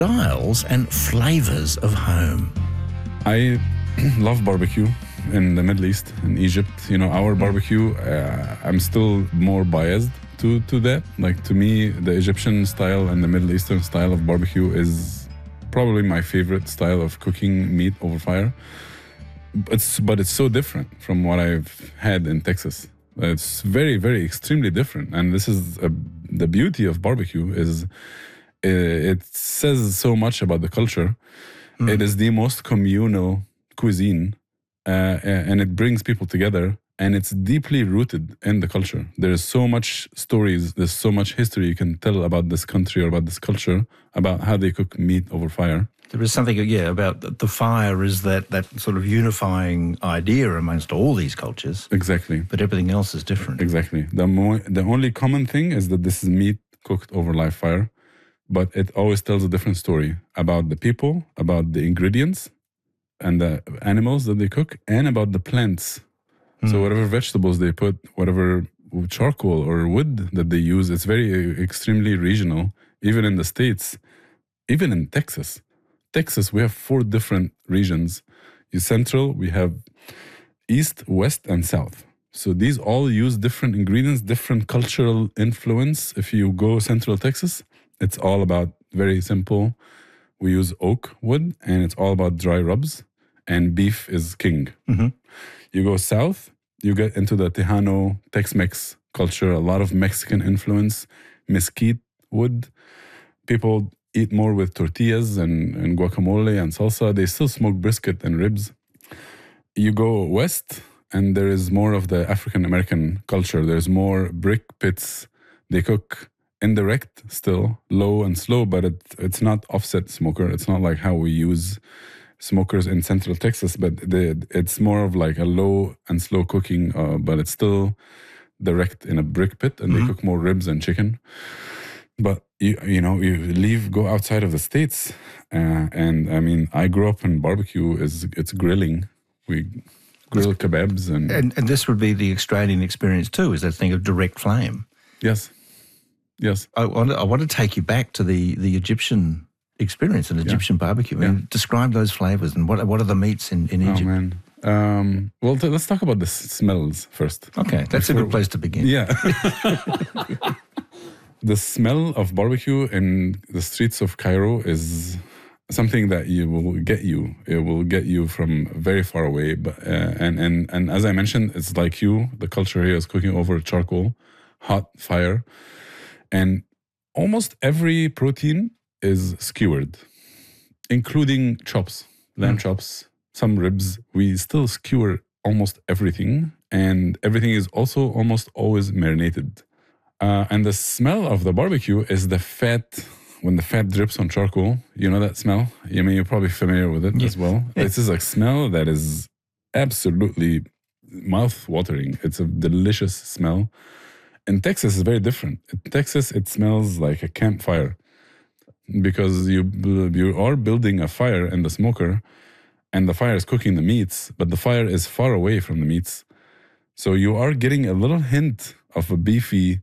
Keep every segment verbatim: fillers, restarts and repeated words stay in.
styles and flavours of home. I love barbecue in the Middle East, in Egypt. You know, our barbecue, uh, I'm still more biased to, to that. Like, to me, the Egyptian style and the Middle Eastern style of barbecue is probably my favorite style of cooking meat over fire. It's, but it's so different from what I've had in Texas. It's very, very extremely different. And this is a, the beauty of barbecue is it says so much about the culture. Mm. It is the most communal cuisine, uh, and it brings people together, and it's deeply rooted in the culture. There's so much stories, there's so much history you can tell about this country or about this culture, about how they cook meat over fire. There is something, yeah, about the fire is that, that sort of unifying idea amongst all these cultures. Exactly. But everything else is different. Exactly. The, mo- the only common thing is that this is meat cooked over live fire. But it always tells a different story about the people, about the ingredients and the animals that they cook, and about the plants. Mm. So whatever vegetables they put, whatever charcoal or wood that they use, it's very uh, extremely regional. Even in the States, even in Texas. Texas, we have four different regions. In Central, we have East, West, and South. So these all use different ingredients, different cultural influence. If you go Central Texas, it's all about very simple. We use oak wood, and it's all about dry rubs, and beef is king. Mm-hmm. You go south, you get into the Tejano, Tex-Mex culture, a lot of Mexican influence, mesquite wood. People eat more with tortillas and, and guacamole and salsa. They still smoke brisket and ribs. You go west, and there is more of the African-American culture. There's more brick pits. They cook indirect still, low and slow, but it, it's not offset smoker. It's not like how we use smokers in Central Texas, but the, it's more of like a low and slow cooking, uh, but it's still direct in a brick pit, and mm-hmm. they cook more ribs and chicken. But, you, you know, you leave, go outside of the States, uh, and I mean, I grew up in barbecue, is it's grilling. We grill kebabs. And, and And this would be the Australian experience too, is that thing of direct flame. Yes. Yes. I want, to, I want to take you back to the, the Egyptian experience, an Egyptian yeah. barbecue. I mean, yeah. describe those flavors and what what are the meats in, in Egypt? Oh, man. Um, well, t- let's talk about the s- smells first. Okay, that's Before, a good place to begin. Yeah. The smell of barbecue in the streets of Cairo is something that you will get you. It will get you from very far away. But uh, and, and, and as I mentioned, it's like you, the culture here is cooking over charcoal, hot fire. And almost every protein is skewered, including chops, lamb mm. chops, some ribs. We still skewer almost everything, and everything is also almost always marinated. Uh, and the smell of the barbecue is the fat, when the fat drips on charcoal. You know that smell? I mean, you're probably familiar with it yeah. as well. Yeah. This is a smell that is absolutely mouth-watering. It's a delicious smell. In Texas, it's very different. In Texas, it smells like a campfire because you you are building a fire in the smoker, and the fire is cooking the meats, but the fire is far away from the meats. So you are getting a little hint of a beefy,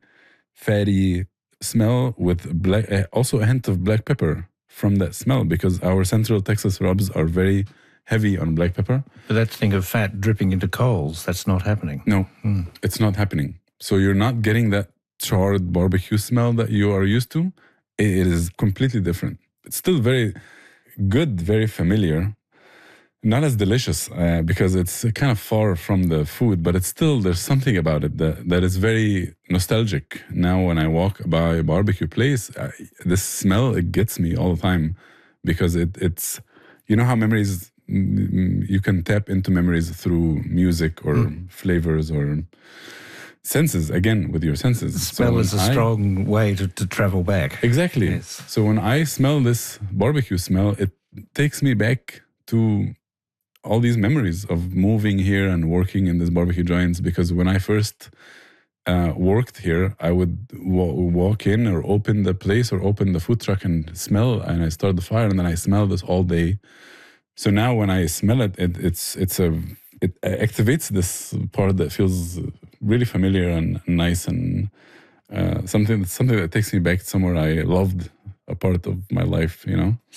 fatty smell with black, uh, also a hint of black pepper from that smell, because our Central Texas rubs are very heavy on black pepper. But that thing of fat dripping into coals, that's not happening. No, mm. it's not happening. So you're not getting that charred barbecue smell that you are used to. It is completely different. It's still very good, very familiar. Not as delicious uh, because it's kind of far from the food, but it's still, there's something about it that, that is very nostalgic. Now when I walk by a barbecue place, I, this smell, it gets me all the time because it, it's, you know how memories, you can tap into memories through music or mm. flavors or senses, again, with your senses. The smell so is a I, strong way to, to travel back. Exactly. Yes. So when I smell this barbecue smell, it takes me back to all these memories of moving here and working in these barbecue joints, because when I first uh, worked here, I would w- walk in or open the place or open the food truck and smell, and I start the fire, and then I smell this all day. So now when I smell it, it it's it's a it activates this part that feels really familiar and nice, and uh, something something that takes me back somewhere I loved a part of my life, you know.